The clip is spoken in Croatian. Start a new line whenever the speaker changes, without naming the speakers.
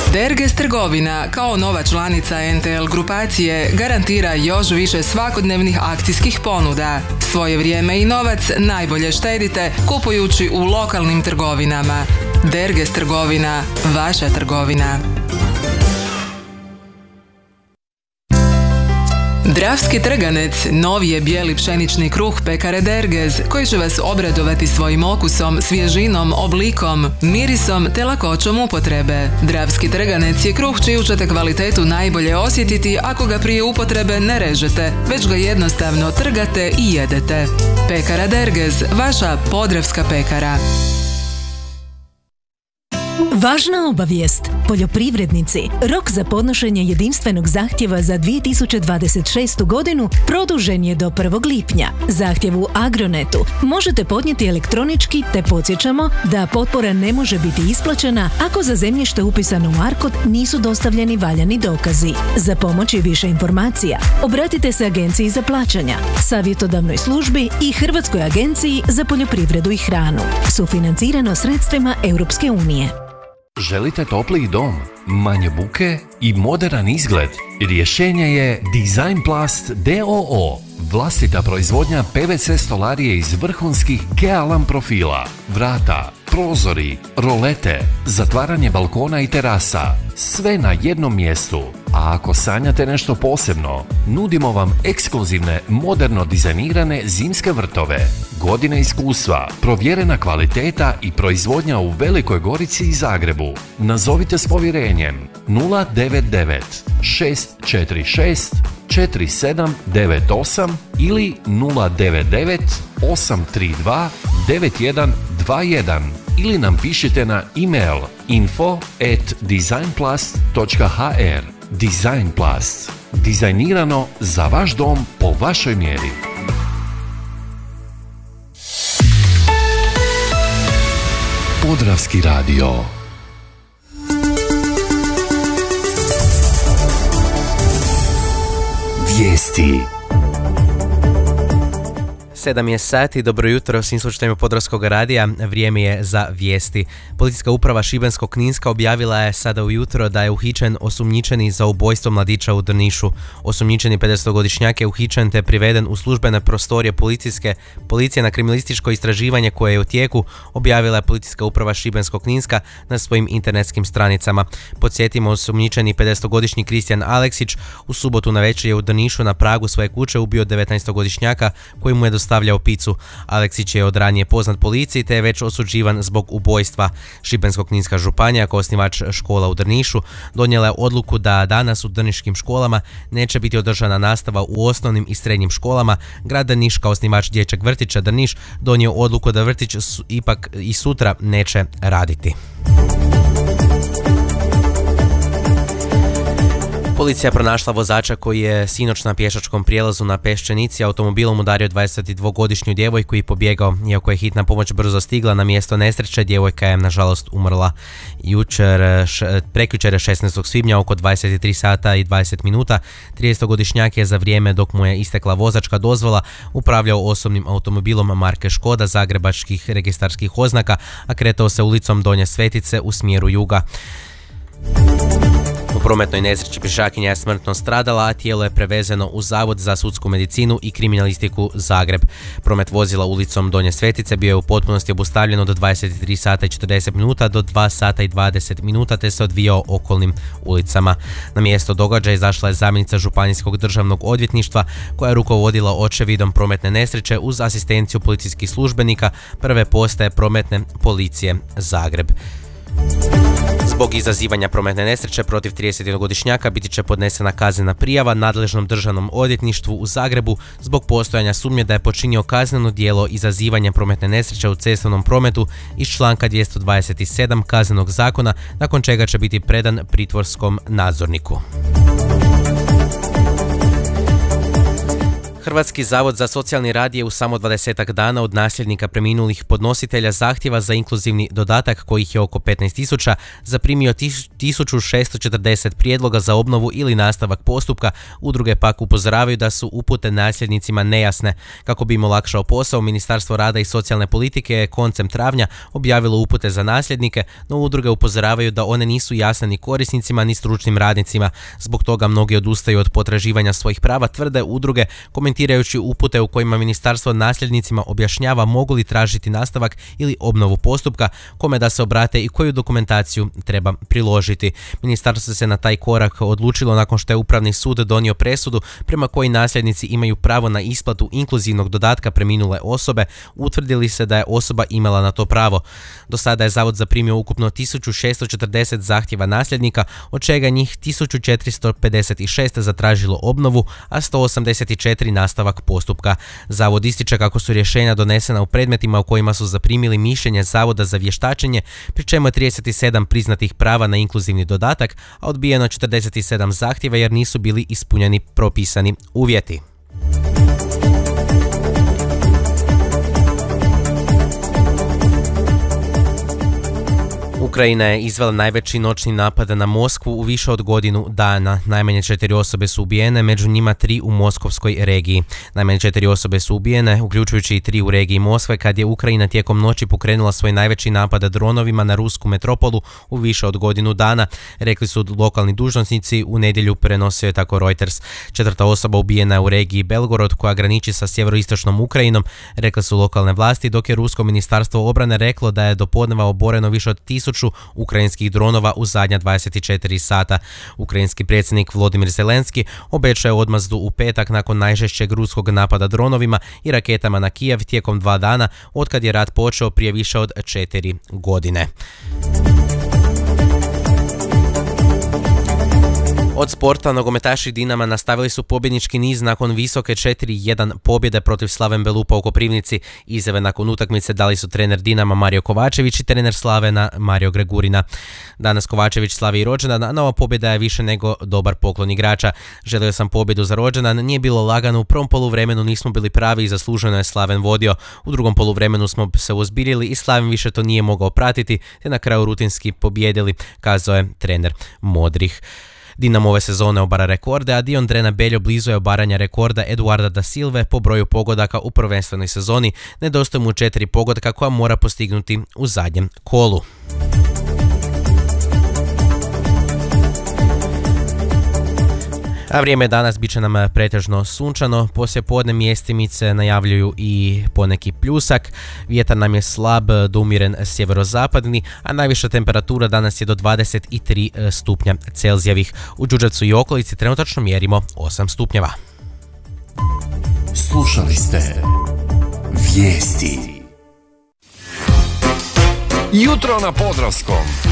Derges trgovina kao nova članica NTL grupacije garantira još više svakodnevnih akcijskih ponuda. Svoje vrijeme i novac najbolje štedite kupujući u lokalnim trgovinama. Derges trgovina, vaša trgovina. Dravski trganec, novi je bijeli pšenični kruh pekare Derges koji će vas obradovati svojim okusom, svježinom, oblikom, mirisom te lakoćom upotrebe. Dravski trganec je kruh čiju ćete kvalitetu najbolje osjetiti ako ga prije upotrebe ne režete, već ga jednostavno trgate i jedete. Pekara Derges, vaša podravska pekara.
Važna obavijest. Poljoprivrednici, rok za podnošenje jedinstvenog zahtjeva za 2026. godinu produžen je do 1. lipnja. Zahtjev u Agronetu možete podnijeti elektronički te podsjećamo da potpora ne može biti isplaćena ako za zemljište upisano u ARKOD nisu dostavljeni valjani dokazi. Za pomoć i više informacija obratite se Agenciji za plaćanja, savjetodavnoj službi i Hrvatskoj agenciji za poljoprivredu i hranu. Sufinancirano sredstvima Europske unije.
Želite topliji dom, manje buke i moderan izgled? Rješenje je Designplast d.o.o. Vlastita proizvodnja PVC stolarije iz vrhunskih Gealam profila, vrata, prozori, rolete, zatvaranje balkona i terasa. Sve na jednom mjestu. A ako sanjate nešto posebno, nudimo vam ekskluzivne, moderno dizajnirane zimske vrtove. Godine iskustva, provjerena kvaliteta i proizvodnja u Velikoj Gorici i Zagrebu. Nazovite s povjerenjem 099 646 4798 ili 099 832 9121 ili nam pišite na e-mail info@designplast.hr. Designplast. Dizajnirano za vaš dom po vašoj mjeri. Podravski radio. Vijesti.
7 je sati, dobro jutro svim slušateljima Podravskog radija, vrijeme je za vijesti. Policijska uprava Šibensko-kninska objavila je sada ujutro da je uhićen osumnjičeni za ubojstvo mladića u Drnišu. Osumnjičeni 50-godišnjak je uhićen te priveden u službene prostorije policije na kriminalističko istraživanje koje je u tijeku, objavila je Policijska uprava Šibensko-kninska na svojim internetskim stranicama. Podsjetimo, osumnjičeni 50-godišnji Kristijan Aleksić u subotu navečer je u Drnišu na pragu svoje kuće ubio 19-godišnjaka koji mu je dostavljao picu. Aleksić je od ranije poznat policiji te je već osuđivan zbog ubojstva. Šibensko-kninska županija kao osnivač škola u Drnišu donijela je odluku da danas u drniškim školama neće biti održana nastava u osnovnim i srednjim školama. Grad Drniš kao osnivač dječjeg vrtića Drniš donio odluku da vrtić ipak i sutra neće raditi. Policija je pronašla vozača koji je sinoć na pješačkom prijelazu na Peščenici automobilom udario 22-godišnju djevojku i pobjegao. Iako je hitna pomoć brzo stigla na mjesto nesreće, djevojka je nažalost umrla. Prekjučer 16. svibnja oko 23 sata i 20 minuta 30-godišnjak je za vrijeme dok mu je istekla vozačka dozvola upravljao osobnim automobilom marke Škoda zagrebačkih registarskih oznaka, a kretao se ulicom Donje Svetice u smjeru juga. U prometnoj nesreći pješakinja je smrtno stradala, a tijelo je prevezeno u Zavod za sudsku medicinu i kriminalistiku Zagreb. Promet vozila ulicom Donje Svetice bio je u potpunosti obustavljen od 23 sata i 40 minuta do 2 sata i 20 minuta te se odvijao okolnim ulicama. Na mjesto događaja izašla je zamjenica Županijskog državnog odvjetništva koja je rukovodila očevidom prometne nesreće uz asistenciju policijskih službenika prve postaje prometne policije Zagreb. Zbog izazivanja prometne nesreće protiv 31-godišnjaka biti će podnesena kaznena prijava nadležnom državnom odvjetništvu u Zagrebu zbog postojanja sumnje da je počinio kazneno djelo izazivanja prometne nesreće u cestovnom prometu iz članka 227 Kaznenog zakona, nakon čega će biti predan pritvorskom nadzorniku. Hrvatski zavod za socijalni rad je u samo 20 dana od nasljednika preminulih podnositelja zahtjeva za inkluzivni dodatak, kojih je oko 15.000, zaprimio 1640 prijedloga za obnovu ili nastavak postupka. Udruge pak upozoravaju da su upute nasljednicima nejasne. Kako bi im olakšao posao, Ministarstvo rada i socijalne politike je koncem travnja objavilo upute za nasljednike, no udruge upozoravaju da one nisu jasne ni korisnicima ni stručnim radnicima. Zbog toga mnogi odustaju od potraživanja svojih prava, tvrde udruge, komentirajući upute u kojima ministarstvo nasljednicima objašnjava mogu li tražiti nastavak ili obnovu postupka, kome da se obrate i koju dokumentaciju treba priložiti. Ministarstvo se na taj korak odlučilo nakon što je Upravni sud donio presudu prema kojoj nasljednici imaju pravo na isplatu inkluzivnog dodatka preminule osobe, utvrdili se da je osoba imala na to pravo. Do sada je zavod zaprimio ukupno 1640 zahtjeva nasljednika, od čega njih 1456 zatražilo obnovu, a 184 nastavak postupka. Zavod ističe kako su rješenja donesena u predmetima u kojima su zaprimili mišljenje Zavoda za vještačenje, pri čemu je 37 priznatih prava na inkluzivni dodatak, a odbijeno 47 zahtjeva jer nisu bili ispunjeni propisani uvjeti. Ukrajina je izvela najveći noćni napad na Moskvu u više od godinu dana. Najmanje 4 osobe su ubijene, među njima 3 u moskovskoj regiji. Najmanje 4 osobe su ubijene, uključujući i 3 u regiji Moskve, kad je Ukrajina tijekom noći pokrenula svoj najveći napad dronovima na rusku metropolu u više od godinu dana, rekli su lokalni dužnosnici, u nedjelju prenosio je tako Reuters. 4. osoba ubijena je u regiji Belgorod, koja graniči sa sjeveroistočnom Ukrajinom, rekli su lokalne vlasti, dok je rusko ministarstvo obrane reklo da je do podneva oboreno više od 1000 ukrajinskih dronova u zadnja 24 sata. Ukrajinski predsjednik Volodymyr Zelenski obećao je odmazdu u petak nakon najžešćeg ruskog napada dronovima i raketama na Kijev tijekom 2 dana otkad je rat počeo prije više od 4 godine. Od sporta, nogometaši Dinama nastavili su pobjednički niz nakon visoke 4-1 pobjede protiv Slaven Belupa u Koprivnici. Izjave nakon utakmice dali su trener Dinama Mario Kovačević i trener Slavena Mario Gregurina. Danas Kovačević slavi i rođendan, a nova pobjeda je više nego dobar poklon igrača. Želio sam pobjedu za rođendan, nije bilo lagano, u prvom poluvremenu nismo bili pravi i zasluženo je Slaven vodio. U drugom poluvremenu smo se uozbiljili i Slaven više to nije mogao pratiti, te na kraju rutinski pobjedili, kazao je trener Modrih. Dinamo ove sezone obara rekorde, a Dion Drena Beljo blizu je obaranja rekorda Eduarda da Silve po broju pogodaka u prvenstvenoj sezoni. Nedostaje mu 4 pogodaka koja mora postignuti u zadnjem kolu. A vrijeme danas bit će nam pretežno sunčano, poslije podne mjestimice najavljuju i poneki pljusak, vjetar nam je slab do umjeren sjeverozapadni, a najviša temperatura danas je do 23 stupnja Celzijevih. U Đurđevcu i okolici trenutačno mjerimo 8 stupnjeva.
Slušali ste Vijesti. Jutro na Podravskom.